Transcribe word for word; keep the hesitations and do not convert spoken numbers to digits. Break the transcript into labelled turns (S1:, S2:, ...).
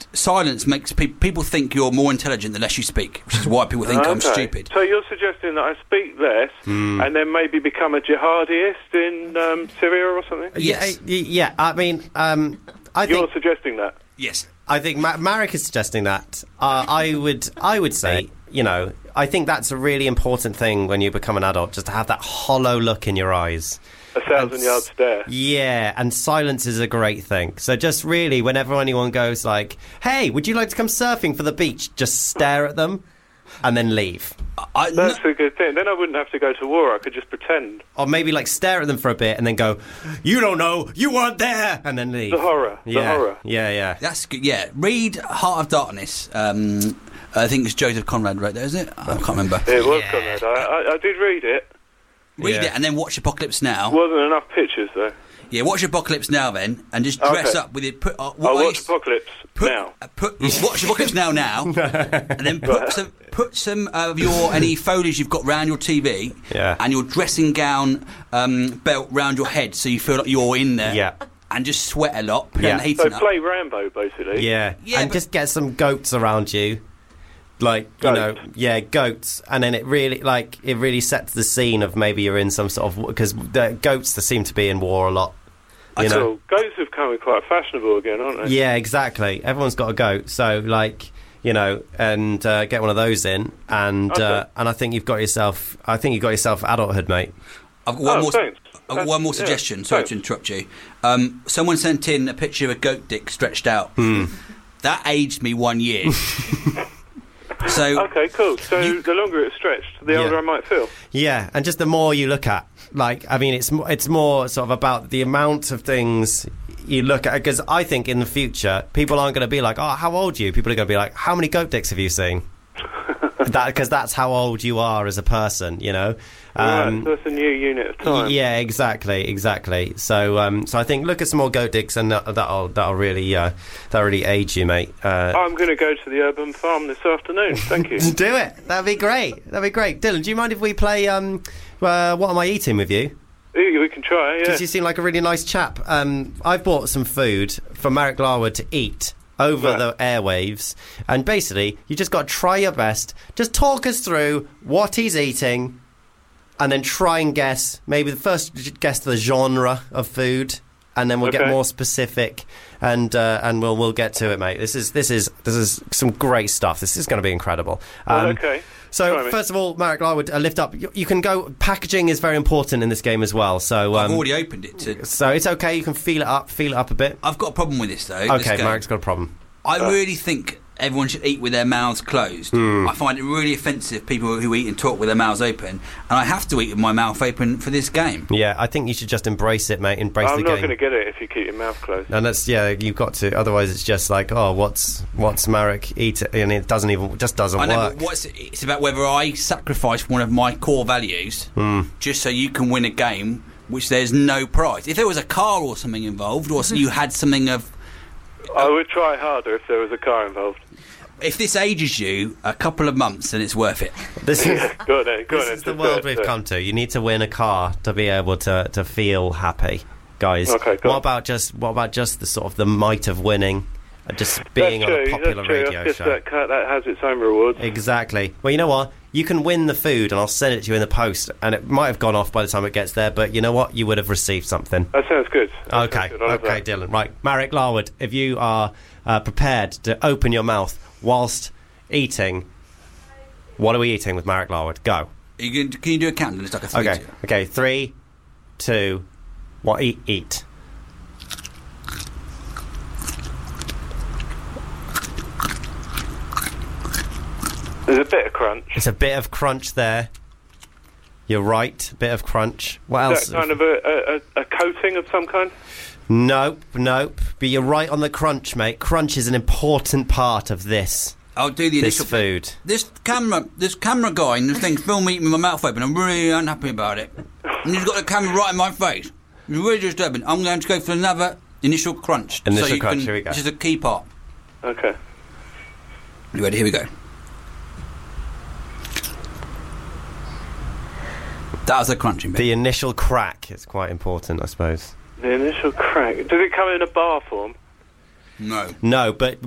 S1: silence makes pe- people think you're more intelligent the less you speak, which is why people think
S2: okay.
S1: I'm stupid.
S2: So you're suggesting that I speak less mm. and then maybe become a jihadist in um, Syria or something?
S3: Yes. Yeah, yeah I mean, um, I
S2: you're
S3: think...
S2: suggesting that?
S1: Yes.
S3: I think Ma- Marek is suggesting that. Uh, I would I would say, you know, I think that's a really important thing when you become an adult, just to have that hollow look in your eyes.
S2: A thousand yard stare.
S3: Yeah, and silence is a great thing. So just really, whenever anyone goes like, hey, would you like to come surfing for the beach? Just stare at them and then leave.
S1: I,
S2: That's
S1: no,
S2: a good thing. Then I wouldn't have to go to war. I could just pretend.
S3: Or maybe like stare at them for a bit and then go, you don't know, you weren't there, and then leave.
S2: The horror.
S3: Yeah.
S2: The horror.
S3: Yeah, yeah.
S1: That's good. Yeah, read Heart of Darkness. Um, I think it's Joseph Conrad wrote that, is it? I can't remember.
S2: It was
S3: Yeah.
S2: Conrad. I, I, I did read it.
S1: Read
S3: Yeah.
S1: it and then watch Apocalypse Now.
S2: Wasn't enough pictures though.
S1: Yeah, watch Apocalypse Now then, and just dress
S2: Okay.
S1: up with it. Put, uh, what
S2: I'll
S1: I
S2: watch
S1: used-
S2: Apocalypse
S1: Put,
S2: now.
S1: uh, put watch Apocalypse Now now, and then put some put some of your any foliage you've got round your T V,
S3: Yeah.
S1: and your dressing gown um, belt round your head, so you feel like you're in there.
S3: Yeah.
S1: And just sweat a lot. Put
S3: Yeah.
S1: on the heating
S2: So
S1: up.
S2: play Rambo, basically.
S3: Yeah,
S1: Yeah,
S3: and
S1: but-
S3: just get some goats around you, like you
S2: Goat.
S3: know, yeah, goats, and then it really, like, it really sets the scene of maybe you're in some sort of, because the goats that seem to be in war a lot, you know.
S2: So goats have become quite fashionable again, aren't they?
S3: Yeah, exactly. Everyone's got a goat, so like, you know, and uh, get one of those in, and
S2: Okay.
S3: uh, and I think you've got yourself, I think you've got yourself adulthood, mate.
S1: I've got one
S2: Oh,
S1: more.
S2: thanks.
S1: I've got one more
S2: Yeah,
S1: suggestion. Sorry
S2: thanks.
S1: to interrupt you. Um, someone sent in a picture of a goat dick stretched out.
S3: Hmm.
S1: That aged me one year. So
S2: Okay, cool. So
S1: You-
S2: the longer it's stretched, the
S3: Yeah.
S2: older I might feel.
S3: Yeah, and just the more you look at, like, I mean, it's mo- it's more sort of about the amount of things you look at, because I think in the future people aren't going to be like, oh, how old are you? People are going to be like, how many goat dicks have you seen? That because that's how old you are as a person, you know.
S2: right,
S3: Um,
S2: so that's a new unit of time.
S3: yeah, exactly, exactly. So, um, so I think look at some more goat dicks, and that, that'll that'll really uh, that'll really age you, mate. Uh,
S2: I'm going to go to the urban farm this afternoon. Thank you.
S3: do it. That'd be great. That'd be great. Dylan, do you mind if we play um, uh, What Am I Eating with you?
S2: Yeah, we can try, yeah.
S3: Because you seem like a really nice chap. Um, I've bought some food for Marek Larwood to eat over
S2: Right.
S3: the airwaves, and basically you just got to try your best. Just talk us through what he's eating, and then try and guess, maybe the first guess the genre of food, and then we'll get
S2: Okay.
S3: more specific, and uh, and we'll we'll get to it, mate. This is this is this is some great stuff. This is going to be incredible.
S2: Well,
S3: Um,
S2: okay.
S3: So
S2: Try me.
S3: first of all, Marek Larwood, uh, lift up. You, you can go. Packaging is very important in this game as well. So
S1: I've
S3: um,
S1: already opened it. To,
S3: so it's okay. You can feel it up. Feel it up a bit.
S1: I've got a problem with this though. this
S3: Okay,
S1: game.
S3: Marek's got a problem.
S1: I really think everyone should eat with their mouths closed.
S3: Hmm.
S1: I find it really offensive people who eat and talk with their mouths open, and I have to eat with my mouth open for this game.
S3: Yeah, I think you should just embrace it, mate. Embrace
S2: I'm
S3: the
S2: not
S3: game.
S2: going to get it if you keep your mouth closed.
S3: And that's yeah, you've got to. Otherwise, it's just like, oh, what's what's Marek eat? And it doesn't even just doesn't
S1: I know,
S3: work.
S1: but what's, it's about whether I sacrifice one of my core values
S3: Hmm.
S1: just so you can win a game, which there's no prize. If there was a car or something involved, or you had something of,
S2: I would try harder if there was a car involved.
S1: if this ages you a couple of months, then it's worth it.
S3: This is
S2: Go on then, go on
S3: this
S2: then.
S3: is the
S2: just do
S3: world
S2: it,
S3: we've
S2: do it.
S3: come to. You need to win a car to be able to to feel happy, guys.
S2: Okay, cool.
S3: What about just what about just the sort of the might of winning, and just being
S2: That's
S3: on
S2: true,
S3: a popular
S2: that's true.
S3: radio
S2: That's
S3: show?
S2: just that, car, that has its own rewards.
S3: Exactly. Well, you know what? You can win the food, and I'll send it to you in the post. And it might have gone off by the time it gets there, but you know what? You would have received something.
S2: That sounds good. That
S3: Okay,
S2: sounds good. I love
S3: okay,
S2: that.
S3: Dylan. Right, Marek Larwood, if you are uh, prepared to open your mouth whilst eating, what are we eating with Marek Larwood? Go.
S1: You can, can you do a countdown? It's like a three.
S3: Okay,
S1: two.
S3: okay. Three, two, one. Eat, eat.
S2: There's a bit of crunch.
S3: It's a bit of crunch there. You're right, bit of crunch. What
S2: Is
S3: else?
S2: that kind of a, a, a coating of some kind?
S3: Nope, nope. But you're right on the crunch, mate. Crunch is an important part of this.
S1: I'll do the
S3: This
S1: initial
S3: food.
S1: This camera, this camera guy and this thing's filming me with my mouth open. I'm really unhappy about it. And he's got the camera right in my face. It's really disturbing. I'm going to go for another initial crunch.
S3: Initial
S1: so you
S3: crunch,
S1: can-
S3: here we go.
S1: This is a key part.
S2: Okay.
S1: You ready? Here we go. That was a crunching bit.
S3: The initial crack is quite important, I suppose.
S2: The initial crack. Does it come in a bar form?
S1: No.
S3: No, but